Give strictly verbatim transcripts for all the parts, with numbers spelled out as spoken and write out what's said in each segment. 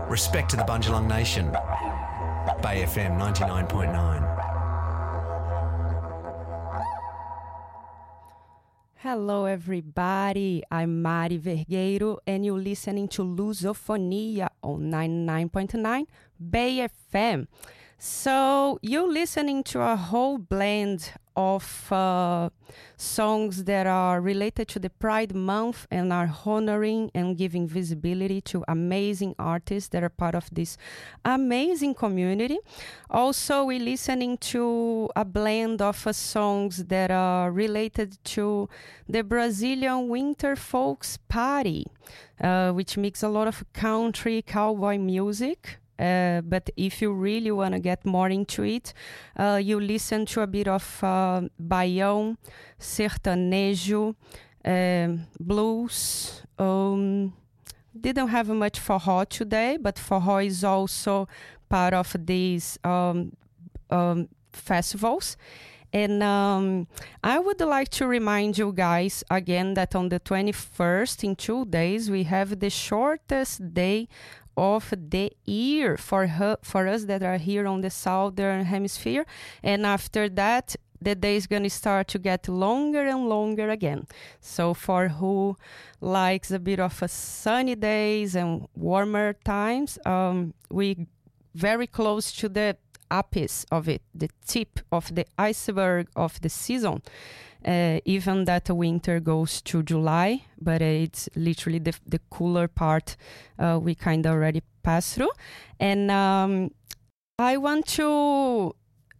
Respect to the Bundjalung Nation. Bay F M ninety-nine point nine. Hello everybody, I'm Mari Vergueiro and you're listening to Lusofonia on ninety-nine point nine Bay F M. So you're listening to a whole blend of uh, songs that are related to the Pride Month and are honoring and giving visibility to amazing artists that are part of this amazing community. Also, we're listening to a blend of uh, songs that are related to the Brazilian Winter Folks Party, uh, which makes a lot of country cowboy music. Uh, but if you really want to get more into it, uh, you listen to a bit of uh, baião, sertanejo, um, blues. Um, didn't have much forró today, but forró is also part of these um, um, festivals. And um, I would like to remind you guys again that on the twenty-first, in two days, we have the shortest day of the year for her, for us that are here on the southern hemisphere, and after that the day is going to start to get longer and longer again. So for who likes a bit of a sunny days and warmer times, um, we very close to the apex of it, the tip of the iceberg of the season. Uh, even that winter goes to July, but uh, it's literally the, the cooler part uh, we kind of already passed through. And um, I want to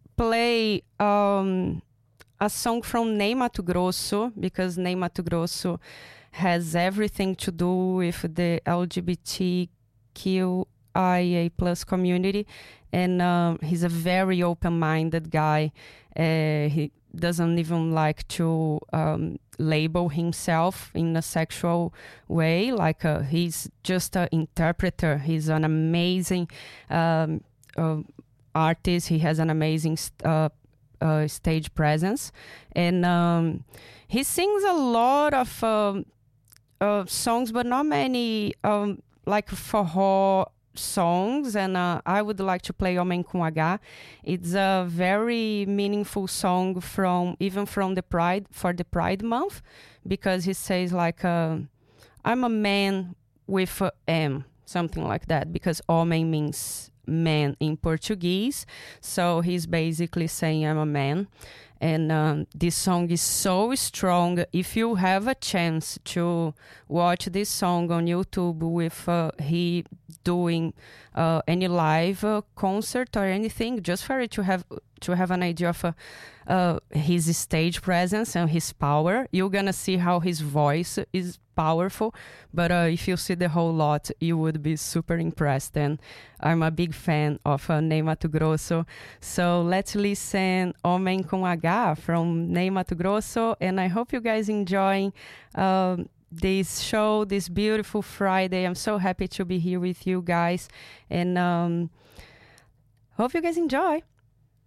play um, a song from Ney Matogrosso, because Ney Matogrosso has everything to do with the L G B T Q I A plus community, and um, he's a very open-minded guy. Uh, he doesn't even like to um, label himself in a sexual way. Like uh, he's just an interpreter. He's an amazing um, uh, artist. He has an amazing st- uh, uh, stage presence, and um, he sings a lot of um, uh, songs, but not many um, like forró songs, and uh, I would like to play Homem com H. It's a very meaningful song from even from the Pride for the Pride Month, because he says like uh, I'm a man with a M, something like that, because homem means man in Portuguese, so he's basically saying I'm a man. And um, this song is so strong. If you have a chance to watch this song on YouTube with uh, he doing uh, any live uh, concert or anything, just for it to have to have an idea of uh, uh, his stage presence and his power, you're gonna see how his voice is powerful. But uh, if you see the whole lot, you would be super impressed. And I'm a big fan of uh, Ney Matogrosso. So let's listen Homem com H from Ney Matogrosso, and I hope you guys enjoying um, this show, this beautiful Friday. I'm so happy to be here with you guys, and um, hope you guys enjoy.